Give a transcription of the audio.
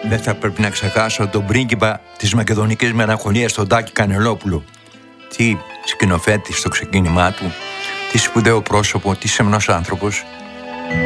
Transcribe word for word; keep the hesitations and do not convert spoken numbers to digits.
Δεν θα πρέπει να ξεχάσω τον πρίγκιπα της μακεδονικής μελαγχολίας, τον Τάκη Κανελόπουλο. Τι σκηνοθέτη στο ξεκίνημά του, τι σπουδαίο πρόσωπο, τι σεμνός άνθρωπος.